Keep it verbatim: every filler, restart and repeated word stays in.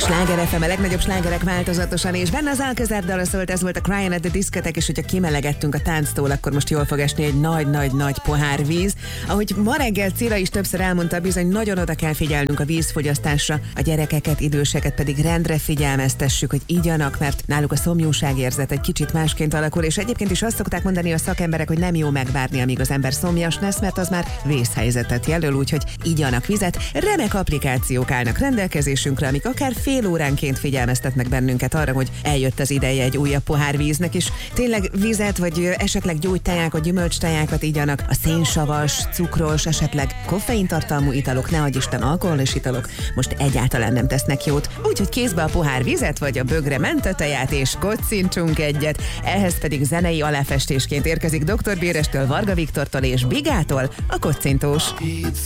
Sláger ef em, a legnagyobb slágerek változatosan, és benne az Alcazar dala szólt, ez volt a Crying at the Discotheque, és hogyha kimelegettünk a tánctól, akkor most jól fog esni egy nagy-nagy-nagy pohár víz. Ahogy ma reggel Cilla is többször elmondta, bizony nagyon oda kell figyelnünk a vízfogyasztásra, a gyerekeket, időseket pedig rendre figyelmeztessük, hogy igyanak, mert náluk a szomjúságérzet egy kicsit másként alakul, és egyébként is azt szokták mondani a szakemberek, hogy nem jó megvárni, amíg az ember szomjas lesz, mert az már vészhelyzetet jelöl, úgyhogy igyanak vizet. Remek applikációk állnak rendelkezésünkre, amik akár fél óránként figyelmeztetnek bennünket arra, hogy eljött az ideje egy újabb pohár víznek, és tényleg vizet, vagy esetleg gyógytejákat, gyümölcstejákat igyanak, a szénsavas, cukros, esetleg koffeintartalmú italok, ne adj Isten, alkoholos italok most egyáltalán nem tesznek jót. Úgyhogy kézbe a pohár vizet, vagy a bögre menteteját, és kocincsunk egyet. Ehhez pedig zenei aláfestésként érkezik doktor Bérestől, Varga Viktortól és Bigától a kocintós.